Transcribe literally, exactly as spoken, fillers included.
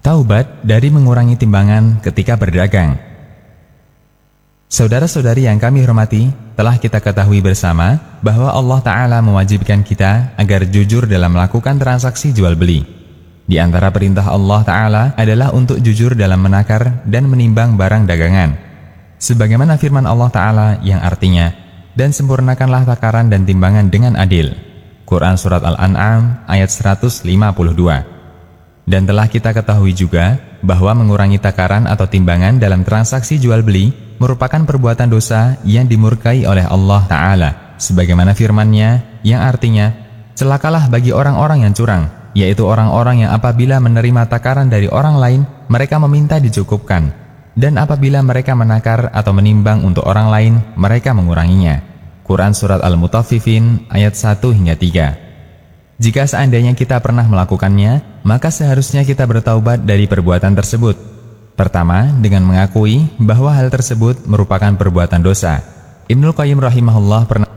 Taubat dari mengurangi timbangan ketika berdagang. Saudara-saudari yang kami hormati, telah kita ketahui bersama bahwa Allah Ta'ala mewajibkan kita agar jujur dalam melakukan transaksi jual-beli. Di antara perintah Allah Ta'ala adalah untuk jujur dalam menakar dan menimbang barang dagangan. Sebagaimana firman Allah Ta'ala yang artinya, dan sempurnakanlah takaran dan timbangan dengan adil. Quran Surat Al-An'am ayat seratus lima puluh dua. Dan telah kita ketahui juga bahwa mengurangi takaran atau timbangan dalam transaksi jual-beli merupakan perbuatan dosa yang dimurkai oleh Allah Ta'ala, sebagaimana firman-Nya yang artinya, celakalah bagi orang-orang yang curang, yaitu orang-orang yang apabila menerima takaran dari orang lain, mereka meminta dicukupkan, dan apabila mereka menakar atau menimbang untuk orang lain, mereka menguranginya. Quran Surat Al-Mutaffifin ayat satu hingga tiga. Jika seandainya kita pernah melakukannya, maka seharusnya kita bertaubat dari perbuatan tersebut. Pertama, dengan mengakui bahwa hal tersebut merupakan perbuatan dosa. Ibnul Qayyim rahimahullah pernah